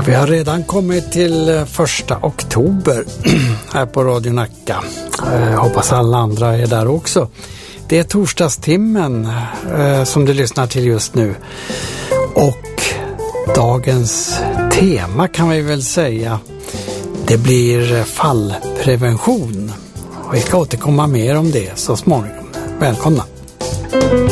Vi har redan kommit till 1 oktober här på Radio Nacka. Hoppas alla andra är där också. Det är torsdagstimmen som du lyssnar till just nu. Och dagens tema kan vi väl säga, det blir fallprevention. Vi ska återkomma mer om det så småningom. Välkomna!